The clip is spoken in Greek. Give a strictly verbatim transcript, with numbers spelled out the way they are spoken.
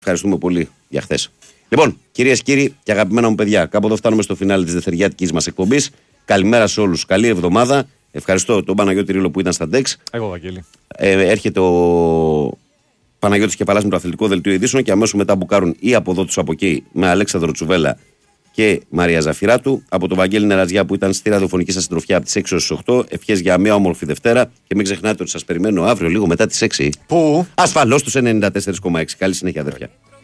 Ευχαριστούμε πολύ για χθες. Λοιπόν, κυρίες και κύριοι και αγαπημένα μου παιδιά, κάπου εδώ φτάνουμε στο φινάλι της δευτεριάτικης μας εκπομπής. Καλημέρα σε όλους. Καλή εβδομάδα. Ευχαριστώ τον Παναγιώτη Ρήλο που ήταν στα ντεξ. Εγώ, Βαγγέλη. Ε, έρχεται ο Παναγιώτης Κεφαλάς με το αθλητικό δελτίο ειδήσεων και αμέσως μετά μπουκάρουν ή από εδώ τους από εκεί με Αλέξανδρο Τσουβέλα και Μαρία Ζαφυράτου. Από τον Βαγγέλη Νεραζιά που ήταν στη ραδιοφωνική σας συντροφιά από τις έξι έως τις οκτώ. Ευχές για μια όμορφη Δευτέρα και μην ξεχνάτε ότι σας περιμένω αύριο λίγο μετά τις έξι. Πού? Ασφαλώς τους ενενήντα τέσσερα κόμμα έξι. Καλή συνέχεια, αδέρφια.